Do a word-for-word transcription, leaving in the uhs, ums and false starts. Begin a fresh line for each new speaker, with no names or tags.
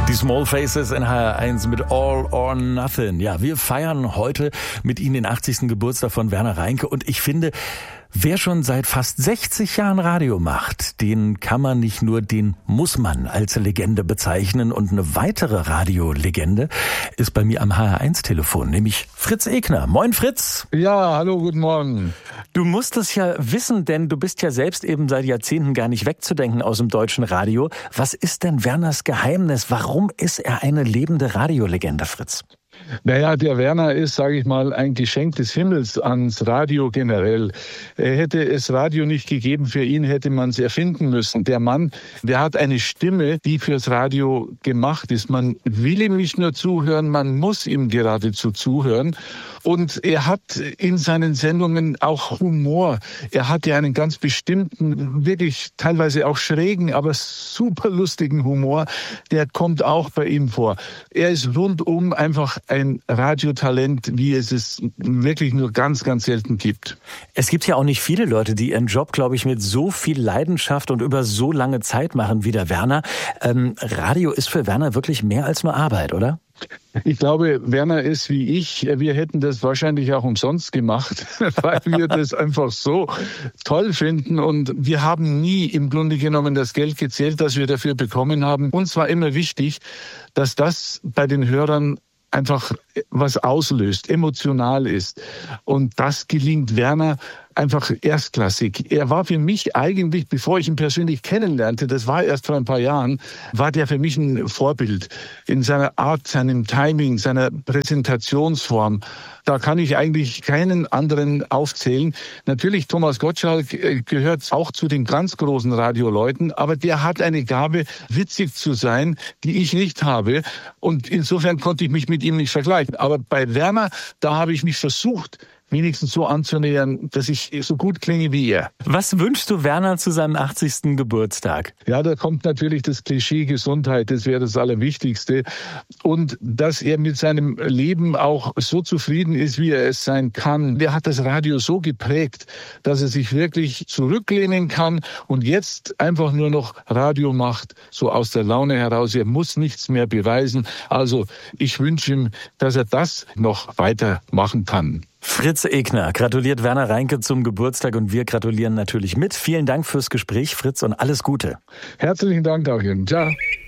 Die Small Faces in H R eins mit All or Nothing. Ja, wir feiern heute mit Ihnen den achtzigsten Geburtstag von Werner Reinke und ich finde, wer schon seit fast sechzig Jahren Radio macht, den kann man nicht nur, den muss man als Legende bezeichnen. Und eine weitere Radiolegende ist bei mir am H R eins Telefon, nämlich Fritz Egner. Moin Fritz.
Ja, hallo, guten Morgen.
Du musst es ja wissen, denn du bist ja selbst eben seit Jahrzehnten gar nicht wegzudenken aus dem deutschen Radio. Was ist denn Werners Geheimnis? Warum ist er eine lebende Radiolegende, Fritz?
Naja, der Werner ist, sage ich mal, ein Geschenk des Himmels ans Radio generell. Er hätte es Radio nicht gegeben, für ihn hätte man es erfinden müssen. Der Mann, der hat eine Stimme, die fürs Radio gemacht ist. Man will ihm nicht nur zuhören, man muss ihm geradezu zuhören. Und er hat in seinen Sendungen auch Humor. Er hat ja einen ganz bestimmten, wirklich teilweise auch schrägen, aber super lustigen Humor. Der kommt auch bei ihm vor. Er ist rundum einfach ein Radiotalent, wie es es wirklich nur ganz, ganz selten gibt.
Es gibt ja auch nicht viele Leute, die ihren Job, glaube ich, mit so viel Leidenschaft und über so lange Zeit machen wie der Werner. Ähm, Radio ist für Werner wirklich mehr als nur Arbeit, oder?
Ich glaube, Werner ist wie ich. Wir hätten das wahrscheinlich auch umsonst gemacht, weil wir das einfach so toll finden. Und wir haben nie im Grunde genommen das Geld gezählt, das wir dafür bekommen haben. Uns war immer wichtig, dass das bei den Hörern einfach was auslöst, emotional ist. Und das gelingt Werner einfach erstklassig. Er war für mich eigentlich, bevor ich ihn persönlich kennenlernte, das war erst vor ein paar Jahren, war der für mich ein Vorbild in seiner Art, seinem Timing, seiner Präsentationsform. Da kann ich eigentlich keinen anderen aufzählen. Natürlich, Thomas Gottschalk gehört auch zu den ganz großen Radioleuten, aber der hat eine Gabe, witzig zu sein, die ich nicht habe. Und insofern konnte ich mich mit ihm nicht vergleichen. Aber bei Werner, da habe ich mich versucht, wenigstens so anzunähern, dass ich so gut klinge wie er.
Was wünschst du Werner zu seinem achtzigsten Geburtstag?
Ja, da kommt natürlich das Klischee Gesundheit, das wäre das Allerwichtigste. Und dass er mit seinem Leben auch so zufrieden ist, wie er es sein kann. Der hat das Radio so geprägt, dass er sich wirklich zurücklehnen kann und jetzt einfach nur noch Radio macht, so aus der Laune heraus. Er muss nichts mehr beweisen. Also ich wünsche ihm, dass er das noch weitermachen kann.
Fritz Egner gratuliert Werner Reinke zum Geburtstag und wir gratulieren natürlich mit. Vielen Dank fürs Gespräch, Fritz, und alles Gute.
Herzlichen Dank, Dachchen. Ciao.